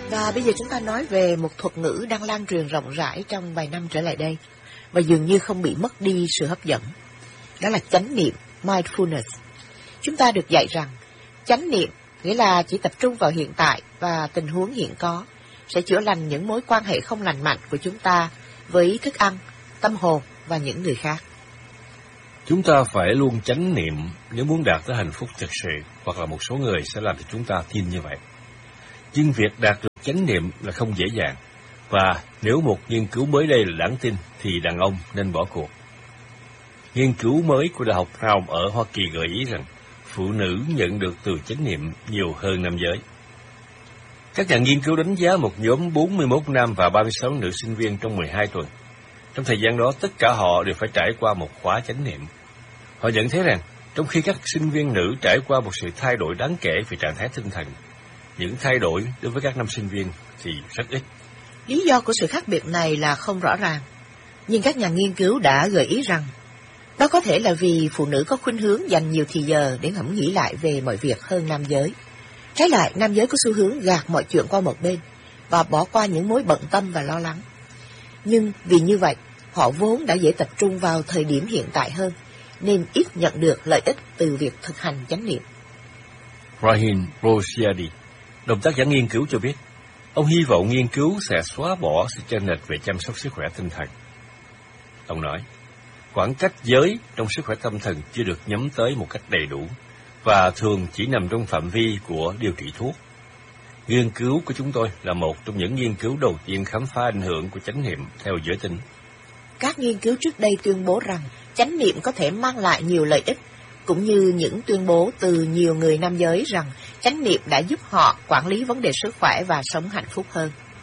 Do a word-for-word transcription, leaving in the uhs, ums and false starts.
Và bây giờ chúng ta nói về một thuật ngữ đang lan truyền rộng rãi trong vài năm trở lại đây và dường như không bị mất đi sự hấp dẫn. Đó là chánh niệm, mindfulness. Chúng ta được dạy rằng chánh niệm nghĩa là chỉ tập trung vào hiện tại và tình huống hiện có sẽ chữa lành những mối quan hệ không lành mạnh của chúng ta với thức ăn, tâm hồn và những người khác. Chúng ta phải luôn chánh niệm nếu muốn đạt tới hạnh phúc thực sự, hoặc là một số người sẽ làm cho chúng ta tin như vậy. Nhưng việc đạt được chánh niệm là không dễ dàng, và nếu một nghiên cứu mới đây là đáng tin thì đàn ông nên bỏ cuộc. Nghiên cứu mới của Đại học Brown ở Hoa Kỳ gợi ý rằng phụ nữ nhận được từ chánh niệm nhiều hơn nam giới. Các nhà nghiên cứu đánh giá một nhóm bốn mươi mốt nam và ba mươi sáu nữ sinh viên trong mười hai tuần. Trong thời gian đó, tất cả họ đều phải trải qua một khóa chánh niệm. Họ nhận thấy rằng, trong khi các sinh viên nữ trải qua một sự thay đổi đáng kể về trạng thái tinh thần, những thay đổi đối với các nam sinh viên thì rất ít. Lý do của sự khác biệt này là không rõ ràng, nhưng các nhà nghiên cứu đã gợi ý rằng đó có thể là vì phụ nữ có khuynh hướng dành nhiều thì giờ để ngẫm nghĩ lại về mọi việc hơn nam giới. Trái lại, nam giới có xu hướng gạt mọi chuyện qua một bên và bỏ qua những mối bận tâm và lo lắng. Nhưng vì như vậy, họ vốn đã dễ tập trung vào thời điểm hiện tại hơn, nên ít nhận được lợi ích từ việc thực hành chánh niệm. Rahin Rosiadi, đồng tác giả nghiên cứu cho biết, ông hy vọng nghiên cứu sẽ xóa bỏ sự chênh lệch về chăm sóc sức khỏe tinh thần. Ông nói, khoảng cách giới trong sức khỏe tâm thần chưa được nhắm tới một cách đầy đủ, và thường chỉ nằm trong phạm vi của điều trị thuốc. Nghiên cứu của chúng tôi là một trong những nghiên cứu đầu tiên khám phá ảnh hưởng của chánh niệm theo giới tính. Các nghiên cứu trước đây tuyên bố rằng chánh niệm có thể mang lại nhiều lợi ích, cũng như những tuyên bố từ nhiều người nam giới rằng chánh niệm đã giúp họ quản lý vấn đề sức khỏe và sống hạnh phúc hơn.